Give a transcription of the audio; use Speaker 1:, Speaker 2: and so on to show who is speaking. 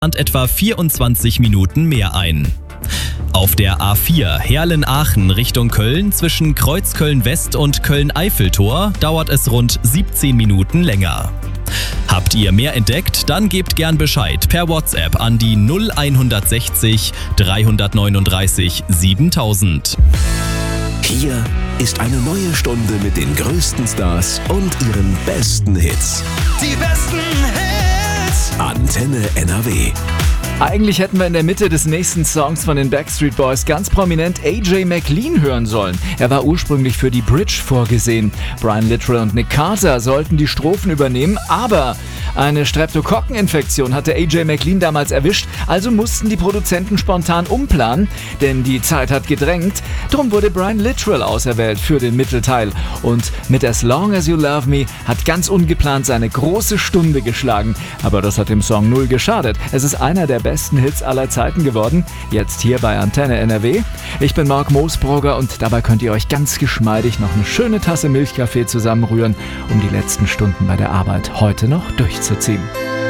Speaker 1: etwa 24 Minuten mehr ein. Auf der A4 Heerlen-Aachen Richtung Köln zwischen Kreuzköln-West und Köln-Eiffeltor dauert es rund 17 Minuten länger. Habt ihr mehr entdeckt? Dann gebt gern Bescheid per WhatsApp an die 0160 339 7000.
Speaker 2: Hier ist eine neue Stunde mit den größten Stars und ihren besten Hits.
Speaker 3: Die besten Hits.
Speaker 2: Antenne NRW.
Speaker 4: Eigentlich hätten wir in der Mitte des nächsten Songs von den Backstreet Boys ganz prominent AJ McLean hören sollen. Er war ursprünglich für die Bridge vorgesehen. Brian Littrell und Nick Carter sollten die Strophen übernehmen, aber eine Streptokokkeninfektion hatte AJ McLean damals erwischt, also mussten die Produzenten spontan umplanen, denn die Zeit hat gedrängt. Drum wurde Brian Littrell auserwählt für den Mittelteil und mit As Long As You Love Me hat ganz ungeplant seine große Stunde geschlagen. Aber das hat dem Song null geschadet. Es ist einer der besten Hits aller Zeiten geworden. Jetzt hier bei Antenne NRW. Ich bin Marc Moosbrugger und dabei könnt ihr euch ganz geschmeidig noch eine schöne Tasse Milchkaffee zusammenrühren, um die letzten Stunden bei der Arbeit heute noch durchzuziehen.